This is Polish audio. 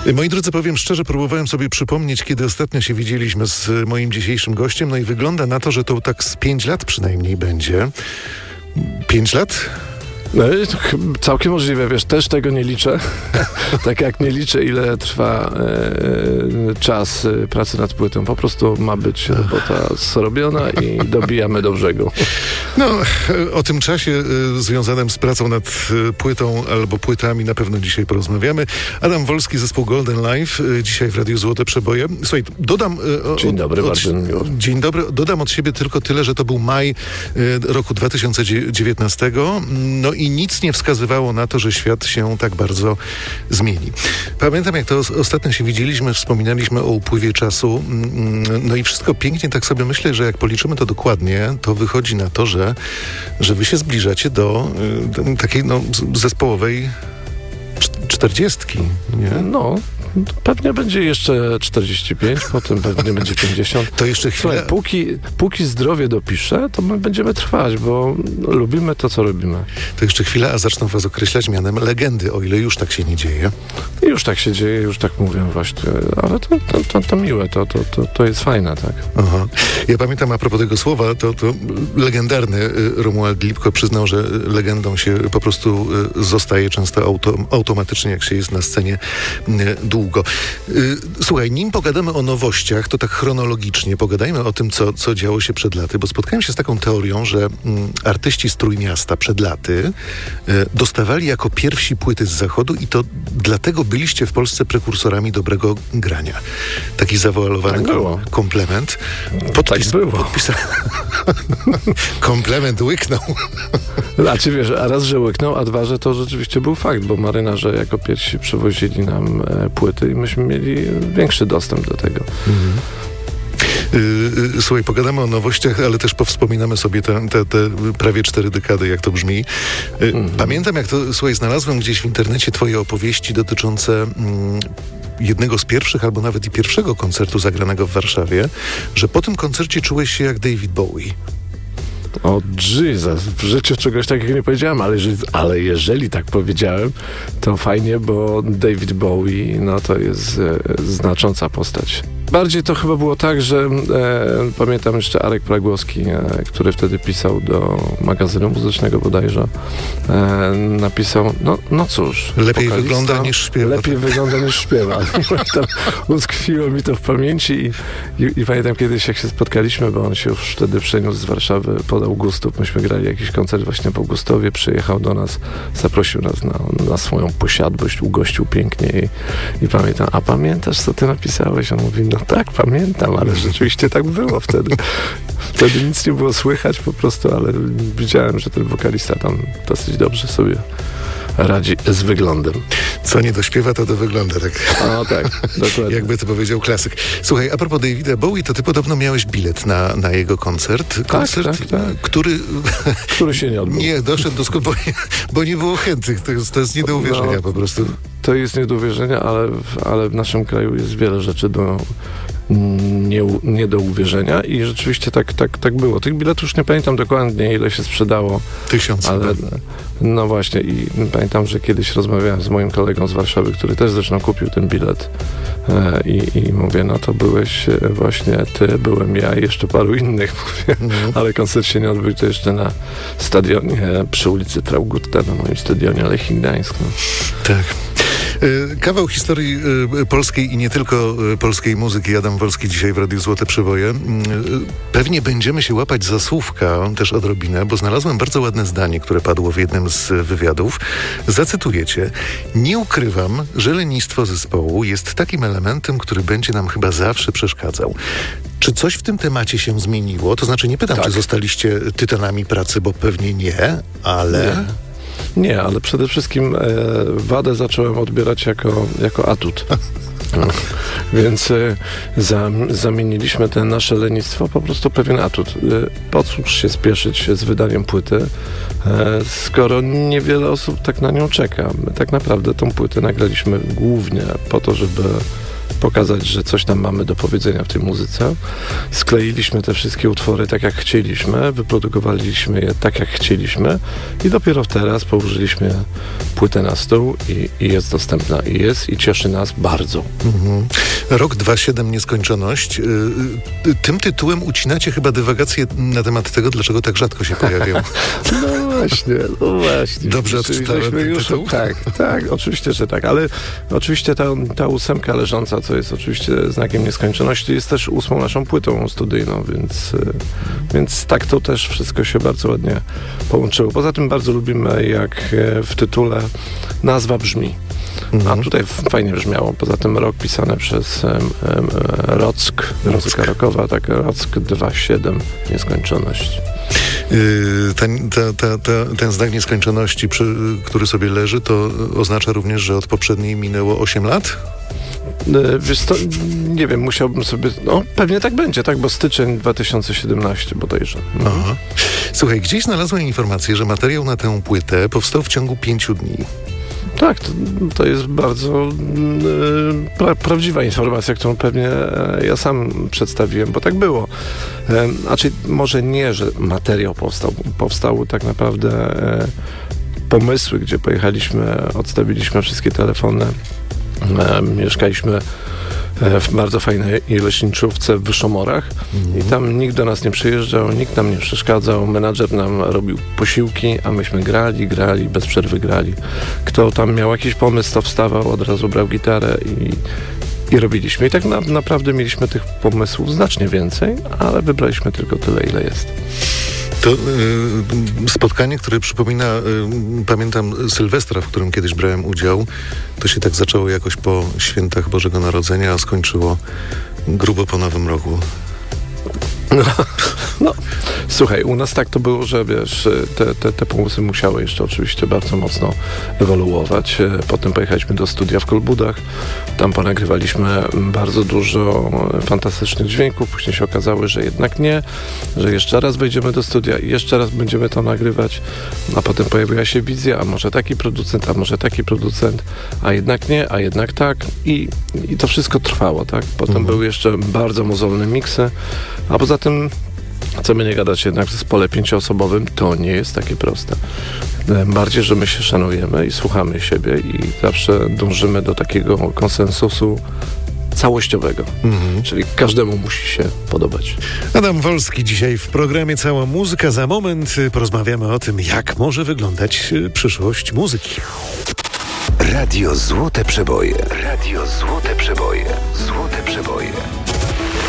Moi drodzy, powiem szczerze, próbowałem sobie przypomnieć, kiedy ostatnio się widzieliśmy z moim dzisiejszym gościem, no i wygląda na to, że to tak z 5 lat przynajmniej będzie. 5 lat? No, całkiem możliwe, wiesz, też tego nie liczę. Tak jak nie liczę, ile trwa czas pracy nad płytą. Po prostu ma być robota zrobiona i dobijamy do brzegu. No, o tym czasie związanym z pracą nad płytą albo płytami na pewno dzisiaj porozmawiamy. Adam Wolski, zespół Golden Life, dzisiaj w Radiu Złote Przeboje. Słuchaj, dodam... Dzień dobry, bardzo miło. Dzień dobry. Dodam od siebie tylko tyle, że to był maj roku 2019. No i nic nie wskazywało na to, że świat się tak bardzo zmieni. Pamiętam, jak to ostatnio się widzieliśmy, wspominaliśmy o upływie czasu, no i wszystko pięknie, tak sobie myślę, że jak policzymy to dokładnie, to wychodzi na to, że wy się zbliżacie do takiej zespołowej 40, nie? No, pewnie będzie jeszcze 45, potem pewnie będzie 50. To jeszcze chwilę. Słuchaj, póki zdrowie dopiszę, to my będziemy trwać, bo lubimy to, co robimy. To jeszcze chwilę, a zaczną was określać mianem legendy, o ile już tak się nie dzieje. Już tak się dzieje, już tak mówię właśnie, ale to miłe, to jest fajne, tak. Aha. Ja pamiętam, a propos tego słowa, to legendarny Romuald Lipko przyznał, że legendą się po prostu zostaje często automatycznie, jak się jest na scenie długo. Słuchaj, nim pogadamy o nowościach, to tak chronologicznie pogadajmy o tym, co działo się przed laty, bo spotkałem się z taką teorią, że artyści z Trójmiasta przed laty dostawali jako pierwsi płyty z zachodu i to dlatego byliście w Polsce prekursorami dobrego grania. Taki zawoalowany komplement. Tak było. Komplement łyknął. Znaczy wiesz, a raz, że łyknął, a dwa, że to rzeczywiście był fakt, bo marynarze jako pierwsi przewozili nam płyty i myśmy mieli większy dostęp do tego. Słuchaj, pogadamy o nowościach, ale też powspominamy sobie te prawie 4 dekady, jak to brzmi. Pamiętam, jak to, słuchaj, znalazłem gdzieś w internecie twoje opowieści dotyczące jednego z pierwszych, albo nawet i pierwszego koncertu zagranego w Warszawie, że po tym koncercie czułeś się jak David Bowie. O Jesus, w życiu czegoś takiego nie powiedziałem, ale jeżeli tak powiedziałem, to fajnie, bo David Bowie, no to jest znacząca postać. Bardziej to chyba było tak, że pamiętam jeszcze Arek Pragłowski, który wtedy pisał do magazynu muzycznego bodajże, napisał, no cóż. Lepiej wygląda niż śpiewa. Lepiej wygląda niż śpiewa. Utkwiło mi to w pamięci i pamiętam kiedyś, jak się spotkaliśmy, bo on się już wtedy przeniósł z Warszawy pod Augustów. Myśmy grali jakiś koncert właśnie w Augustowie, przyjechał do nas, zaprosił nas na swoją posiadłość, ugościł pięknie i pamiętam, a pamiętasz, co ty napisałeś? On mówi, no tak, pamiętam, ale rzeczywiście tak było wtedy. Wtedy nic nie było słychać po prostu, ale widziałem, że ten wokalista tam dosyć dobrze sobie radzi z wyglądem. Co nie dośpiewa, to wygląda tak. O tak, dokładnie. Jakby to powiedział klasyk. Słuchaj, a propos Davida Bowie, to ty podobno miałeś bilet na jego koncert. Koncert, tak. Który się nie odbył. Nie, doszedł do skutku, bo nie było chętnych. To jest nie do uwierzenia po prostu. To jest nie do uwierzenia, ale w naszym kraju jest wiele rzeczy nie do uwierzenia i rzeczywiście tak było. Tych biletów już nie pamiętam dokładnie, ile się sprzedało. 1000. Ale no właśnie i pamiętam, że kiedyś rozmawiałem z moim kolegą z Warszawy, który też zresztą kupił ten bilet i mówię, no to byłeś właśnie ty, byłem ja i jeszcze paru innych, mówię, ale koncert się nie odbył to jeszcze na stadionie przy ulicy Traugutta, na moim stadionie Lechii Gdańsk. No. Tak. Kawał historii polskiej i nie tylko polskiej muzyki. Adam Wolski dzisiaj w Radiu Złote Przeboje. Pewnie będziemy się łapać za słówka też odrobinę, bo znalazłem bardzo ładne zdanie, które padło w jednym z wywiadów. Zacytuję cię. Nie ukrywam, że lenistwo zespołu jest takim elementem, który będzie nam chyba zawsze przeszkadzał. Czy coś w tym temacie się zmieniło? To znaczy nie pytam, czy zostaliście tytanami pracy, bo pewnie nie, ale... Nie, ale przede wszystkim wadę zacząłem odbierać jako atut. Więc zamieniliśmy te nasze lenistwo po prostu pewien atut. Po cóż się spieszyć z wydaniem płyty, skoro niewiele osób tak na nią czeka. My tak naprawdę tą płytę nagraliśmy głównie po to, żeby pokazać, że coś tam mamy do powiedzenia w tej muzyce. Skleiliśmy te wszystkie utwory tak, jak chcieliśmy, wyprodukowaliśmy je tak, jak chcieliśmy i dopiero teraz położyliśmy płytę na stół i jest dostępna. I cieszy nas bardzo. Rok 27 Nieskończoność. Tym tytułem ucinacie chyba dywagacje na temat tego, dlaczego tak rzadko się pojawią. No właśnie. Dobrze odczytałem ten tytuł? Tak, oczywiście, że tak, ale oczywiście ta 8 leżąca, co jest oczywiście znakiem nieskończoności, jest też 8 naszą płytą studyjną, więc tak to też wszystko się bardzo ładnie połączyło. Poza tym bardzo lubimy, jak w tytule nazwa brzmi. A tutaj fajnie brzmiało. Poza tym rok pisany przez Rock, muzyka rockowa, tak, Rock 27 Nieskończoność. Ten znak nieskończoności, który sobie leży, to oznacza również, że od poprzedniej minęło 8 lat? Wiesz to, nie wiem, musiałbym sobie... No, pewnie tak będzie, tak, bo styczeń 2017 bodajże. Aha. Słuchaj, gdzieś znalazłem informację, że materiał na tę płytę powstał w ciągu 5 dni. Tak, to jest bardzo prawdziwa informacja, którą pewnie ja sam przedstawiłem, bo tak było. Znaczy, może nie, że materiał powstał. Powstały tak naprawdę pomysły, gdzie pojechaliśmy, odstawiliśmy wszystkie telefony, mieszkaliśmy w bardzo fajnej leśniczówce w Wyszomorach i tam nikt do nas nie przyjeżdżał, nikt nam nie przeszkadzał, menadżer nam robił posiłki, a myśmy grali, bez przerwy grali. Kto tam miał jakiś pomysł, to wstawał, od razu brał gitarę i robiliśmy. I tak naprawdę mieliśmy tych pomysłów znacznie więcej, ale wybraliśmy tylko tyle, ile jest. To spotkanie, które przypomina, pamiętam Sylwestra, w którym kiedyś brałem udział, to się tak zaczęło jakoś po świętach Bożego Narodzenia, a skończyło grubo po Nowym Roku. No, słuchaj, u nas tak to było, że wiesz, te pomysły musiały jeszcze oczywiście bardzo mocno ewoluować. Potem pojechaliśmy do studia w Kolbudach, tam ponagrywaliśmy bardzo dużo fantastycznych dźwięków, później się okazało, że jednak nie, że jeszcze raz wejdziemy do studia i jeszcze raz będziemy to nagrywać, a potem pojawiła się wizja, a może taki producent, a może taki producent, a jednak nie, a jednak tak i to wszystko trwało, tak? Potem były jeszcze bardzo mozolne miksy, a poza tym, co by nie gadać, jednak w zespole 5-osobowym to nie jest takie proste. Bardziej, że my się szanujemy i słuchamy siebie i zawsze dążymy do takiego konsensusu całościowego. Czyli każdemu musi się podobać. Adam Wolski dzisiaj w programie Cała Muzyka. Za moment porozmawiamy o tym, jak może wyglądać przyszłość muzyki. Radio Złote Przeboje. Radio Złote Przeboje.